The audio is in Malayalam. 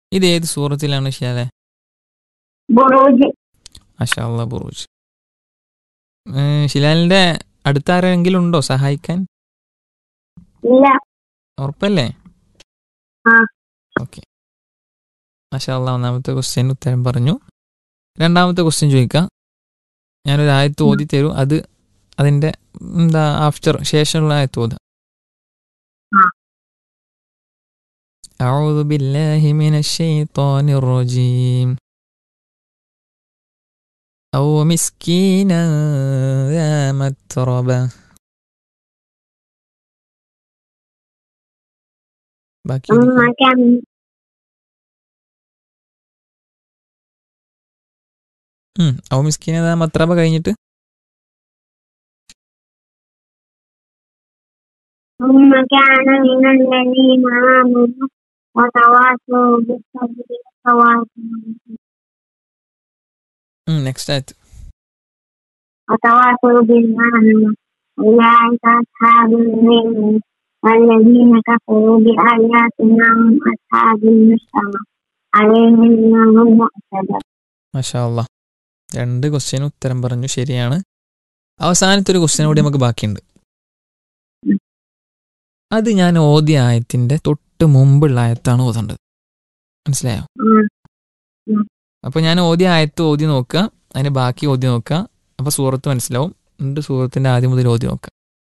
ഇത് ഏത് സൂറത്തിലാണ് ഷിയാലെ? ബുറൂജ്. മാഷാ അല്ലാ, ബുറൂജ്. ഷിലാലിന്റെ അടുത്താരെങ്കിലും ഉണ്ടോ സഹായിക്കാൻ? ഇല്ല. ഉറപ്പല്ലേ? ആ. ഓക്കെ. മാഷാ അല്ലാ, ഒന്നാമത്തെ ക്വസ്റ്റ്യൻ ഉത്തരം പറഞ്ഞു. രണ്ടാമത്തെ ക്വസ്റ്റ്യൻ ചോദിക്കാം. ഞാനൊരു ആയത്ത് ഓതി തരൂ, അത് അതിൻ്റെ ആഫ്റ്റർ ശേഷമുള്ള ആയത്ത് ഓതാം. أعوذ بالله من الشيطان الرجيم أو مسكينا ذا متربة. ബാക്കി ഔ മിസ്കീന ذا متربة കഴിഞ്ഞിട്ട് ثم كان من الذين آمنوا وتواصوا بالصبر നെക്സ്റ്റ് ആയത്ത്. وتواصوا بالمرحمة أولئك أصحاب الجنة والذين كفروا بآياتنا هم أصحاب المشأمة عليهم نار مؤصدة. മാഷാ അല്ലാ, 2 ക്വസ്റ്റ്യന് ഉത്തരം പറഞ്ഞു, ശരിയാണ്. അവസാനത്തെ ഒരു ക്വസ്റ്റ്യൻ കൂടി നമുക്ക് ബാക്കിയുണ്ട്. അത് ഞാൻ ഓതിയ ആയത്തിൻ്റെ തൊട്ട് മുമ്പുള്ള ആയത്താണ് ഓതേണ്ടത്. മനസ്സിലായോ? അപ്പോൾ ഞാൻ ഓതിയ ആയത്ത് ഓതി നോക്കുക, അതിന് ബാക്കി ഓതി നോക്കുക, അപ്പോൾ സൂറത്ത് മനസ്സിലാവും. എന്നിട്ട് സൂറത്തിൻ്റെ ആദ്യം മുതൽ ഓതി നോക്കുക.